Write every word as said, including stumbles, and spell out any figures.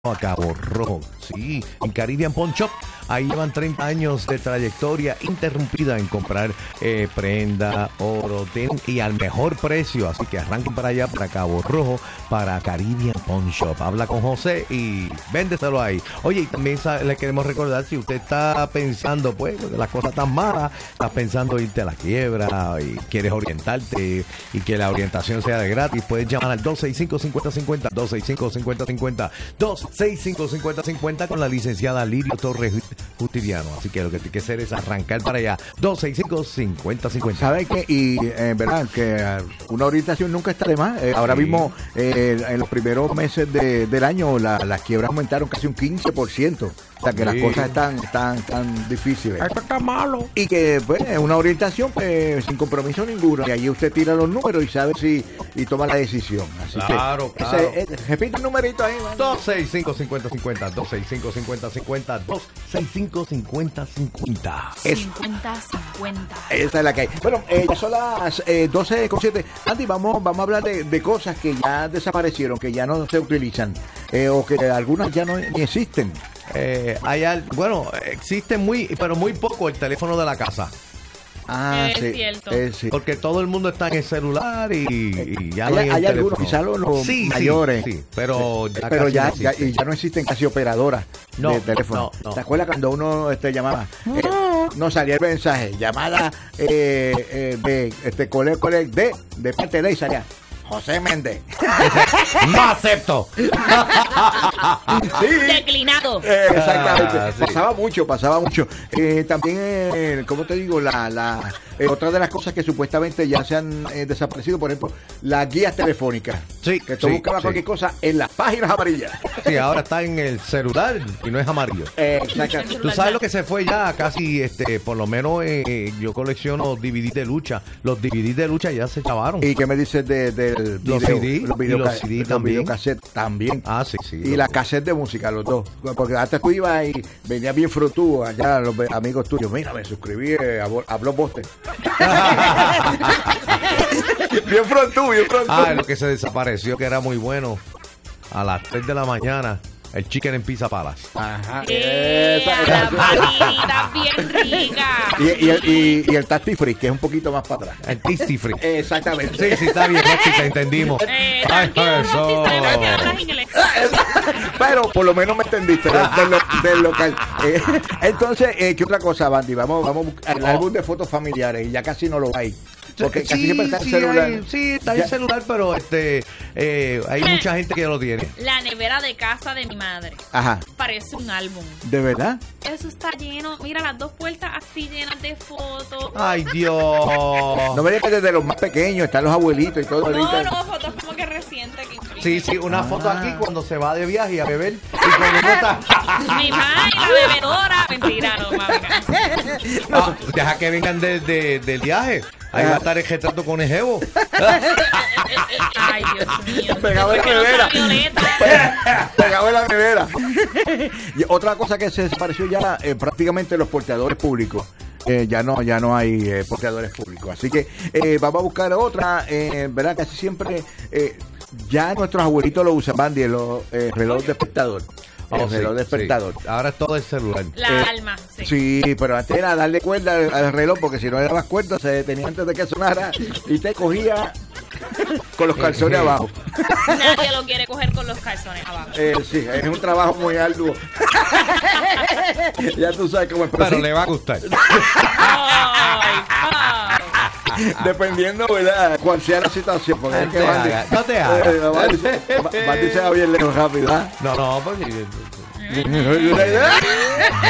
a Cabo Rojo, sí, en Caribbean Pawn Shop. Ahí llevan treinta años de trayectoria interrumpida en comprar eh, prenda, oro, tenis y al mejor precio. Así que arranquen para allá, para Cabo Rojo, para Caribbean Pawn Shop. Habla con José y véndeselo ahí. Oye, y también le queremos recordar, si usted está pensando, pues, de las cosas tan malas, estás pensando irte a la quiebra y quieres orientarte y que la orientación sea de gratis, puedes llamar al dos seis cinco, cinco cero cinco cero, dos seis cinco, cinco cero cinco cero, dos seis cinco, cinco cero cinco cero con la licenciada Lirio Torres Justiniano. Así que lo que tiene que hacer es arrancar para allá. dos seis cinco, cinco cero cinco cero. ¿Sabes qué? Y eh, verdad que una orientación nunca está de más. Eh, ahora sí. mismo, eh, en los primeros meses de, del año, la, las quiebras aumentaron casi un quince por ciento. O sea, que sí. las cosas están tan, tan difíciles. Esto está malo. Y que, pues, una orientación pues, sin compromiso ninguno. Y allí usted tira los números y sabe si y toma la decisión. Así claro, que, claro. Ese, ese, repite el numerito ahí. ¿Vale? dos seis cinco, cinco cero cinco cero, dos seis cinco, cinco cero cinco cero, dos seis cinco, cinco cero cinco cero. cincuenta cincuenta. Esa es la que hay. Bueno, eh, ya son las eh, doce con siete. Andy, vamos, vamos a hablar de, de cosas que ya desaparecieron, que ya no se utilizan, eh, o que algunas ya no ni existen. Eh, hay al, bueno, existe muy, pero muy poco el teléfono de la casa. Ah, es sí, cierto. eh, sí. Porque todo el mundo está en el celular y, y ya hay, no hay, hay el algunos, teléfono. quizás los, los sí, mayores, sí, sí, pero ya, pero casi ya, no ya, y ya no existen casi operadoras no, de teléfono. No, no. ¿Te acuerdas cuando uno este, llamaba? Eh, no salía el mensaje, llamada eh, eh, de este cole, cole, de, de parte de y salía José Méndez. No acepto. Sí. Declinado. Eh, exactamente. Ah, sí. Pasaba mucho, pasaba mucho. Eh, también, eh, ¿cómo te digo? La, la eh, otra de las cosas que supuestamente ya se han eh, desaparecido, por ejemplo, las guías telefónicas. Sí, que tú sí, buscabas sí. cualquier cosa en las páginas amarillas. Sí, ahora está en el celular y no es amarillo. Eh, exactamente. Tú sabes lo que se fue ya casi, este, por lo menos eh, yo colecciono D V D de lucha. Los D V D de lucha ya se chavaron. ¿Y qué me dices de, del Los video? C D, los y video, los C D los también. videocassettes también. Ah, sí, sí. Y la cassette de música, los dos. Porque antes tú ibas y venías bien frutudo allá, los amigos tuyos. Mira, me suscribí eh, a, a Blockbuster. Bien frontú, bien frontú. Ah, lo que se desapareció, que era muy bueno. A las tres de la mañana, el Chicken en Pizza Palace. Ajá. Eh, Esa, la esa. patita bien rica. Y, y, el, y, y el Tasty Free, que es un poquito más para atrás. El Tasty Free. Exactamente. Sí, sí, está bien, Roxy, te entendimos. Eh, Ay, tranquilo, eso. Roxy, sabemos que hablas inglés. Pero por lo menos me entendiste del, del, del local. Eh, entonces, eh, ¿qué otra cosa, Bandy? Vamos, vamos al álbum de fotos familiares y ya casi no lo hay. Porque casi sí, siempre está el sí, celular. hay- sí, está Ya. el celular, pero este eh, hay mucha gente que lo tiene. La nevera de casa de mi madre. Ajá. Parece un álbum. ¿De verdad? Eso está lleno. Mira, las dos puertas así llenas de fotos. Ay, Dios. No me digas que desde los más pequeños están los abuelitos y todo. No, ahorita. no, fotos como que recientes. Que imprimen. Sí, sí, una Ah. foto aquí cuando se va de viaje y a beber. Y cuando uno está... Mi madre, la bebedora. Mentira, no, mami. Ah, deja que vengan de, de- del viaje. Ahí va a estar el retrato con el jevo. Ay, Dios mío. Pegado en la ¿Por qué no nevera. está Violeta? Pegado en la nevera. Y otra cosa que se desapareció ya, eh, prácticamente los porteadores públicos. Eh, ya no ya no hay eh, porteadores públicos. Así que eh, vamos a buscar otra. Eh, ¿Verdad? Casi siempre eh, ya nuestros abuelitos lo usan, Bandy, los eh, reloj despertador. El Oh, sí, reloj despertador. sí. Ahora es todo el celular. La Eh, alma, sí. Sí, pero antes era darle cuerda al, al reloj, porque si no le dabas cuerda se detenía antes de que sonara y te cogía con los calzones abajo. Nadie lo quiere coger con los calzones abajo. Eh, sí, es un trabajo muy arduo. Ya tú sabes cómo es. Pero Pero sí, le va a gustar. Ay, ay. dependiendo, ¿verdad?, cuál sea la situación. Porque No es que te Bandy- hagas, no te hagas. Eh, Bandy- Bandy se va bien lejos rápido, ¿ah? No, no, porque...